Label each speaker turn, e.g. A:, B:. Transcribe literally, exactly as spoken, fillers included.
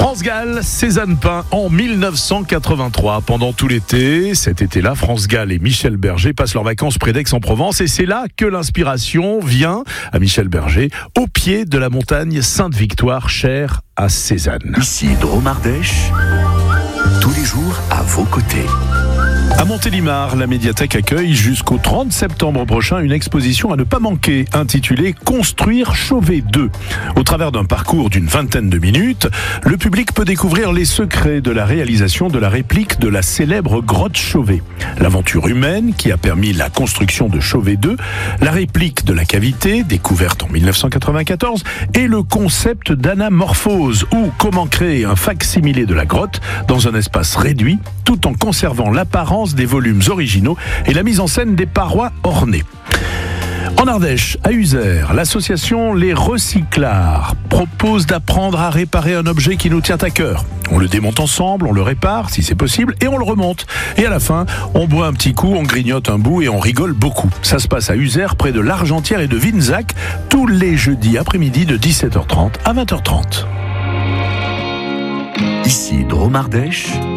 A: France Gall, Cézanne Pain en mille neuf cent quatre-vingt-trois. Pendant tout l'été, cet été-là, France Gall et Michel Berger passent leurs vacances près d'Aix-en-Provence et c'est là que l'inspiration vient à Michel Berger, au pied de la montagne Sainte-Victoire, chère à Cézanne.
B: Ici Dromardèche, tous les jours à vos côtés.
A: À Montélimar, la médiathèque accueille jusqu'au trente septembre prochain une exposition à ne pas manquer, intitulée « Construire Chauvet deux ». Au travers d'un parcours d'une vingtaine de minutes, le public peut découvrir les secrets de la réalisation de la réplique de la célèbre grotte Chauvet. L'aventure humaine qui a permis la construction de Chauvet deux, la réplique de la cavité, découverte en mille neuf cent quatre-vingt-quatorze, et le concept d'anamorphose, ou comment créer un fac-similé de la grotte dans un espace réduit, tout en conservant l'apparence des volumes originaux et la mise en scène des parois ornées. En Ardèche, à Uzères, l'association Les Recyclards propose d'apprendre à réparer un objet qui nous tient à cœur. On le démonte ensemble, on le répare si c'est possible et on le remonte. Et à la fin, on boit un petit coup, on grignote un bout et on rigole beaucoup. Ça se passe à Uzères, près de l'Argentière et de Vinzac, tous les jeudis après-midi de dix-sept heures trente à vingt heures trente.
B: Ici Dromardèche,